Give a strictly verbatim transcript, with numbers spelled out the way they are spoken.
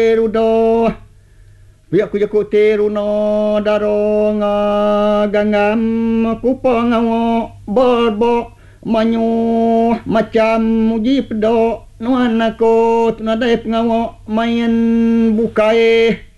rudo biak ku jaku teruno daronga gangam kupang ngawo borbo manyu macam muji pedo nuan aku tunadai pengawo main bukai